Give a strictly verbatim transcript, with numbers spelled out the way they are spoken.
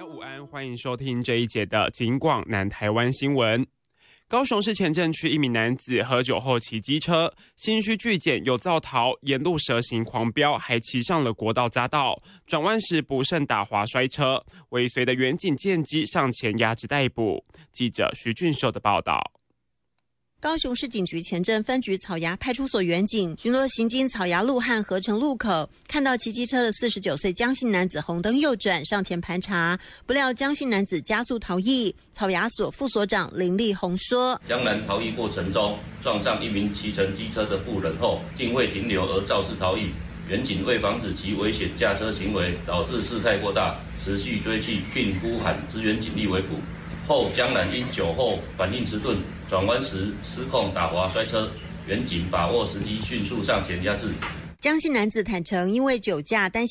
午安，欢迎收听这一节的警广南台湾新闻。高雄市前镇区一名男子喝酒后骑机车，心虚拒检有造逃，沿路蛇行狂飙，还骑上了国道匝道，转弯时不慎打滑摔车，尾随的远警见机上前压制逮捕。记者徐俊秀的报道。 高雄市警局前镇分局草衙派出所员警巡逻行经草衙路和合成路口，看到骑机车的四十九岁江姓男子红灯右转上前盘查，不料江姓男子加速逃逸。草衙所副所长林立宏说： 江南逃逸过程中撞上一名骑乘机车的妇人后，竟未停留而肇事逃逸。员警为防止其危险驾车行为导致事态过大，持续追缉并呼喊支援警力围捕。后江南因酒后反应迟钝，转弯时失控打滑摔车，员警把握时机迅速上前压制。 江姓男子坦承，因为酒驾担心